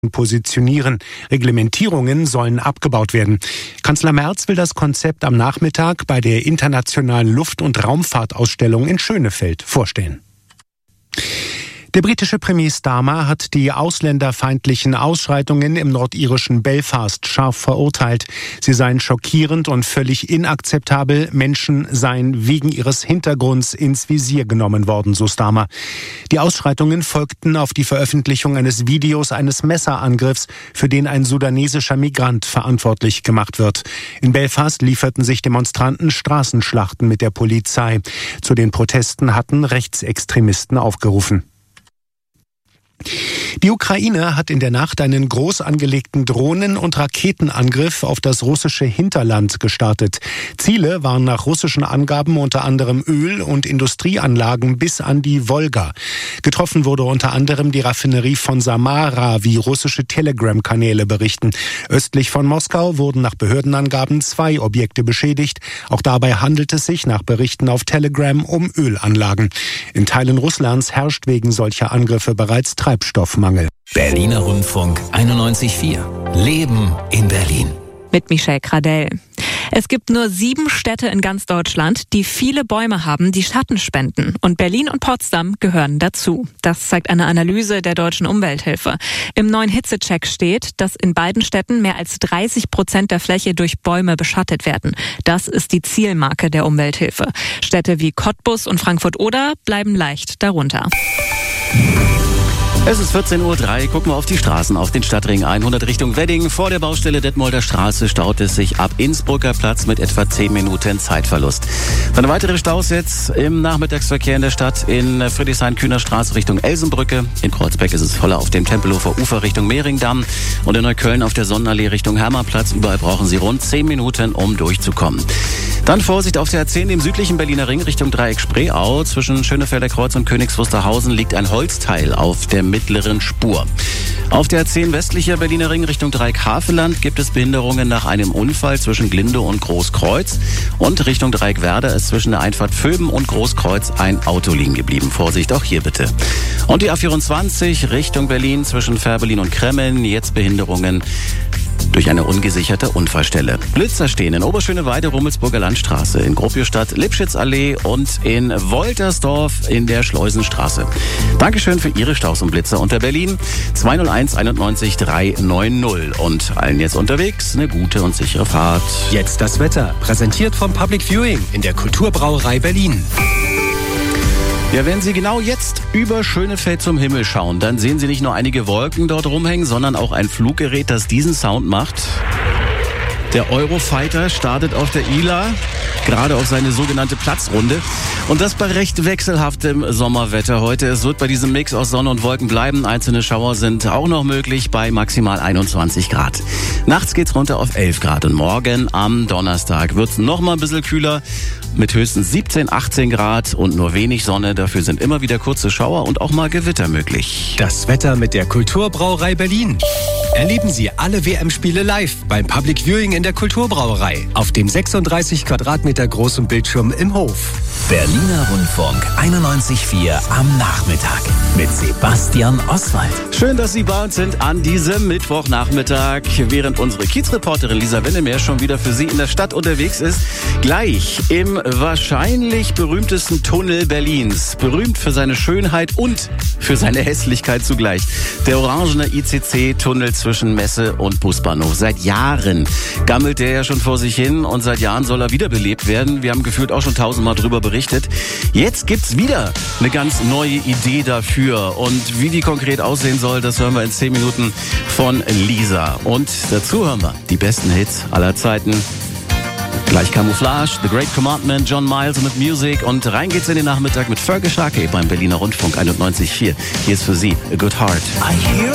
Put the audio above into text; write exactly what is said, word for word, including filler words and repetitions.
positionieren. Reglementierungen sollen abgebaut werden. Kanzler Merz will das Konzept am Nachmittag bei der Internationalen Luft- und Raumfahrtausstellung in Schönefeld vorstellen. Der britische Premier Starmer hat die ausländerfeindlichen Ausschreitungen im nordirischen Belfast scharf verurteilt. Sie seien schockierend und völlig inakzeptabel. Menschen seien wegen ihres Hintergrunds ins Visier genommen worden, so Starmer. Die Ausschreitungen folgten auf die Veröffentlichung eines Videos eines Messerangriffs, für den ein sudanesischer Migrant verantwortlich gemacht wird. In Belfast lieferten sich Demonstranten Straßenschlachten mit der Polizei. Zu den Protesten hatten Rechtsextremisten aufgerufen. Die Ukraine hat in der Nacht einen groß angelegten Drohnen- und Raketenangriff auf das russische Hinterland gestartet. Ziele waren nach russischen Angaben unter anderem Öl- und Industrieanlagen bis an die Wolga. Getroffen wurde unter anderem die Raffinerie von Samara, wie russische Telegram-Kanäle berichten. Östlich von Moskau wurden nach Behördenangaben zwei Objekte beschädigt. Auch dabei handelt es sich nach Berichten auf Telegram um Ölanlagen. In Teilen Russlands herrscht wegen solcher Angriffe bereits Treibstoffmangel. Berliner Rundfunk einundneunzig Komma vier. Leben in Berlin. Mit Michelle Kradell. Es gibt nur sieben Städte in ganz Deutschland, die viele Bäume haben, die Schatten spenden. Und Berlin und Potsdam gehören dazu. Das zeigt eine Analyse der Deutschen Umwelthilfe. Im neuen Hitzecheck steht, dass in beiden Städten mehr als dreißig Prozent der Fläche durch Bäume beschattet werden. Das ist die Zielmarke der Umwelthilfe. Städte wie Cottbus und Frankfurt-Oder bleiben leicht darunter. Es ist vierzehn Uhr drei, gucken wir auf die Straßen, auf den Stadtring hundert Richtung Wedding. Vor der Baustelle Detmolder Straße staut es sich ab Innsbrucker Platz mit etwa zehn Minuten Zeitverlust. Dann weitere Staus jetzt im Nachmittagsverkehr in der Stadt in Friedrichshain-Kühner Straße Richtung Elsenbrücke. In Kreuzberg ist es voller auf dem Tempelhofer Ufer Richtung Mehringdamm und in Neukölln auf der Sonnenallee Richtung Hermannplatz. Überall brauchen Sie rund zehn Minuten, um durchzukommen. Dann Vorsicht auf der A zehn im südlichen Berliner Ring Richtung Dreieck Spreeau. Zwischen Schönefelder Kreuz und Königs Wusterhausen liegt ein Holzteil auf der mittleren Spur. Auf der A zehn westlicher Berliner Ring Richtung Dreieck Havelland gibt es Behinderungen nach einem Unfall zwischen Glinde und Großkreuz. Und Richtung Dreieck Werder ist zwischen der Einfahrt Vöben und Großkreuz ein Auto liegen geblieben. Vorsicht auch hier bitte. Und die A vierundzwanzig Richtung Berlin zwischen Fährberlin und Kremmen. Jetzt Behinderungen durch eine ungesicherte Unfallstelle. Blitzer stehen in Oberschöneweide, Rummelsburger Landstraße, in Gropiusstadt, Lipschitzallee und in Woltersdorf in der Schleusenstraße. Dankeschön für Ihre Staus und Blitzer unter Berlin zwei null eins einundneunzig dreihundertneunzig. Und allen jetzt unterwegs eine gute und sichere Fahrt. Jetzt das Wetter, präsentiert vom Public Viewing in der Kulturbrauerei Berlin. Ja, wenn Sie genau jetzt über Schönefeld zum Himmel schauen, dann sehen Sie nicht nur einige Wolken dort rumhängen, sondern auch ein Fluggerät, das diesen Sound macht. Der Eurofighter startet auf der I L A, gerade auf seine sogenannte Platzrunde. Und das bei recht wechselhaftem Sommerwetter heute. Es wird bei diesem Mix aus Sonne und Wolken bleiben. Einzelne Schauer sind auch noch möglich bei maximal einundzwanzig Grad. Nachts geht's runter auf elf Grad. Und morgen am Donnerstag wird's noch mal ein bisschen kühler mit höchstens siebzehn, achtzehn Grad und nur wenig Sonne. Dafür sind immer wieder kurze Schauer und auch mal Gewitter möglich. Das Wetter mit der Kulturbrauerei Berlin. Erleben Sie alle W M-Spiele live beim Public Viewing in der Kulturbrauerei auf dem sechsunddreißig Quadratmeter großen Bildschirm im Hof. Berliner Rundfunk einundneunzig Komma vier am Nachmittag mit Sebastian Oswald. Schön, dass Sie bei uns sind an diesem Mittwochnachmittag, während unsere Kiezreporterin Lisa Wennemeer schon wieder für Sie in der Stadt unterwegs ist. Gleich im wahrscheinlich berühmtesten Tunnel Berlins. Berühmt für seine Schönheit und für seine Hässlichkeit zugleich. Der orangene I C C-Tunnel zwischen Messe und Busbahnhof. Seit Jahren gammelt der ja schon vor sich hin und seit Jahren soll er wiederbelebt werden. Wir haben gefühlt auch schon tausendmal drüber berichtet. Jetzt gibt's wieder eine ganz neue Idee dafür. Und wie die konkret aussehen soll, das hören wir in zehn Minuten von Lisa. Und dazu hören wir die besten Hits aller Zeiten. Gleich Camouflage, The Great Commandment, John Miles mit Music. Und rein geht's in den Nachmittag mit Fergus Sharkey beim Berliner Rundfunk einundneunzig Komma vier. Hier ist für Sie A Good Heart.